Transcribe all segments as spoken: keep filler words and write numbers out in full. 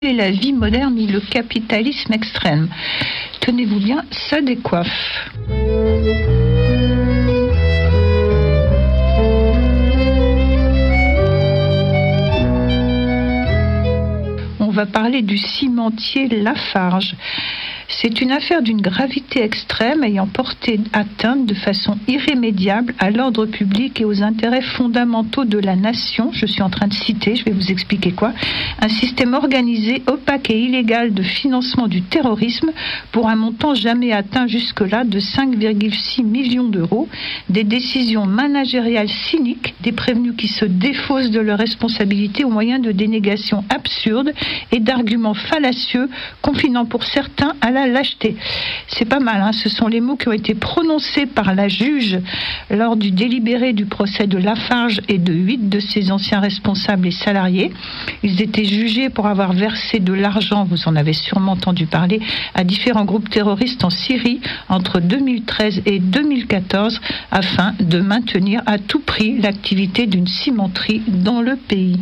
Et la vie moderne ou le capitalisme extrême. Tenez-vous bien, ça décoiffe. On va parler du cimentier Lafarge. C'est une affaire d'une gravité extrême ayant porté atteinte de façon irrémédiable à l'ordre public et aux intérêts fondamentaux de la nation. Je suis en train de citer, je vais vous expliquer quoi. Un système organisé, opaque et illégal de financement du terrorisme pour un montant jamais atteint jusque-là de cinq virgule six millions d'euros. Des décisions managériales cyniques, des prévenus qui se défaussent de leurs responsabilités au moyen de dénégations absurdes et d'arguments fallacieux, confinant pour certains à la lâcheté. C'est pas mal, hein. Ce sont les mots qui ont été prononcés par la juge lors du délibéré du procès de Lafarge et de huit de ses anciens responsables et salariés. Ils étaient jugés pour avoir versé de l'argent, vous en avez sûrement entendu parler, à différents groupes terroristes en Syrie entre deux mille treize et deux mille quatorze afin de maintenir à tout prix l'activité d'une cimenterie dans le pays.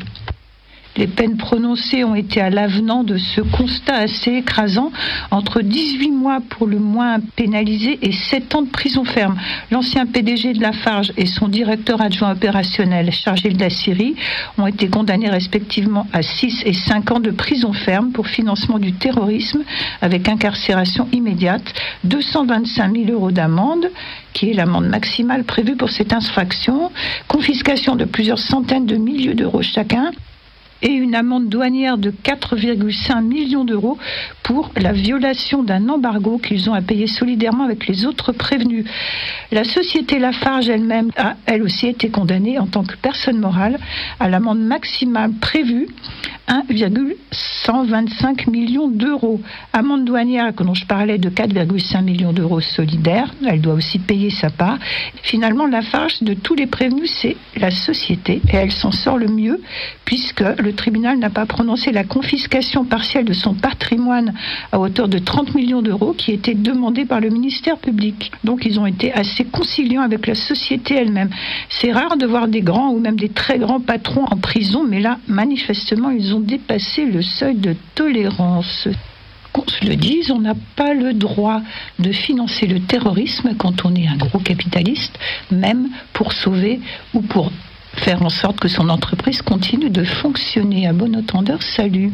Les peines prononcées ont été à l'avenant de ce constat assez écrasant, entre dix-huit mois pour le moins pénalisé et sept ans de prison ferme. L'ancien P D G de Lafarge et son directeur adjoint opérationnel chargé de la Syrie ont été condamnés respectivement à six et cinq ans de prison ferme pour financement du terrorisme avec incarcération immédiate, deux cent vingt-cinq mille euros d'amende, qui est l'amende maximale prévue pour cette infraction, confiscation de plusieurs centaines de milliers d'euros chacun, et une amende douanière de quatre virgule cinq millions d'euros pour la violation d'un embargo qu'ils ont à payer solidairement avec les autres prévenus. La société Lafarge elle-même a, elle aussi, été condamnée en tant que personne morale à l'amende maximale prévue, un virgule cent vingt-cinq millions d'euros. Amende douanière, dont je parlais, de quatre virgule cinq millions d'euros solidaires. Elle doit aussi payer sa part. Finalement, Lafarge, de tous les prévenus, c'est la société, et elle s'en sort le mieux, puisque le tribunal n'a pas prononcé la confiscation partielle de son patrimoine à hauteur de trente millions d'euros qui était demandée par le ministère public. Donc ils ont été assez conciliants avec la société elle-même. C'est rare de voir des grands ou même des très grands patrons en prison, mais là, manifestement, ils ont dépassé le seuil de tolérance. Qu'on se le dise, on n'a pas le droit de financer le terrorisme quand on est un gros capitaliste, même pour sauver ou pour faire en sorte que son entreprise continue de fonctionner. À bon entendeur, salut.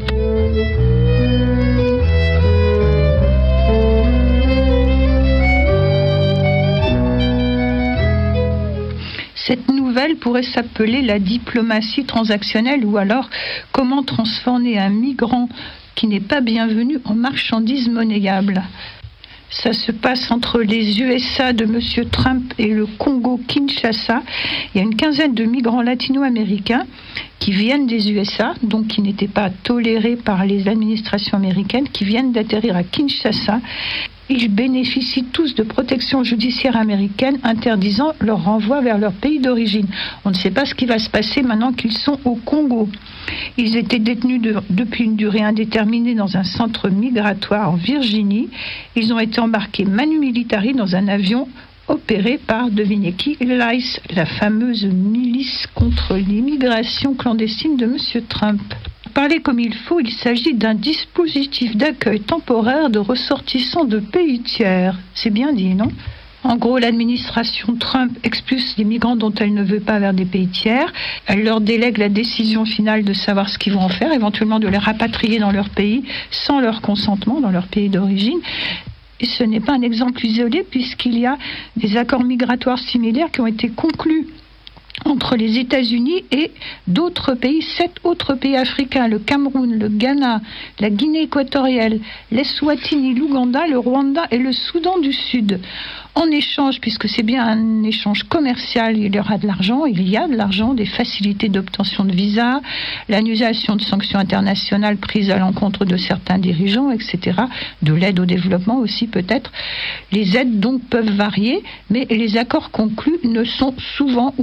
Cette nouvelle pourrait s'appeler la diplomatie transactionnelle ou alors comment transformer un migrant qui n'est pas bienvenu en marchandise monnayable. Ça se passe entre les U S A de M. Trump et le Congo-Kinshasa. Il y a une quinzaine de migrants latino-américains qui viennent des U S A, donc qui n'étaient pas tolérés par les administrations américaines, qui viennent d'atterrir à Kinshasa. Ils bénéficient tous de protection judiciaire américaine interdisant leur renvoi vers leur pays d'origine. On ne sait pas ce qui va se passer maintenant qu'ils sont au Congo. Ils étaient détenus de, depuis une durée indéterminée dans un centre migratoire en Virginie. Ils ont été embarqués manu militari dans un avion opéré par, devinez qui, l'ICE, la fameuse milice contre l'immigration clandestine de M. Trump. Parler comme il faut, il s'agit d'un dispositif d'accueil temporaire de ressortissants de pays tiers. C'est bien dit, non ? En gros, l'administration Trump expulse les migrants dont elle ne veut pas vers des pays tiers. Elle leur délègue la décision finale de savoir ce qu'ils vont en faire, éventuellement de les rapatrier dans leur pays sans leur consentement, dans leur pays d'origine. Et ce n'est pas un exemple isolé puisqu'il y a des accords migratoires similaires qui ont été conclus entre les États-Unis et d'autres pays, sept autres pays africains, le Cameroun, le Ghana, la Guinée équatoriale, l'Eswatini, l'Ouganda, le Rwanda et le Soudan du Sud. En échange, puisque c'est bien un échange commercial, il y aura de l'argent, il y a de l'argent, des facilités d'obtention de visa, l'annulation de sanctions internationales prises à l'encontre de certains dirigeants, et cetera, de l'aide au développement aussi peut-être. Les aides donc peuvent varier, mais les accords conclus ne sont souvent ou presque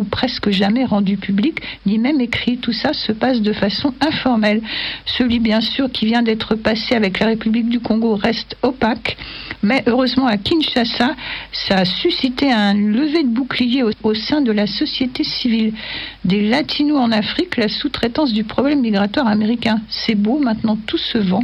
que jamais rendu public, ni même écrit. Tout ça se passe de façon informelle. Celui, bien sûr, qui vient d'être passé avec la République du Congo reste opaque, mais heureusement à Kinshasa, ça a suscité un lever de bouclier au, au sein de la société civile. Des latinos en Afrique, la sous-traitance du problème migratoire américain. C'est beau, maintenant tout se vend.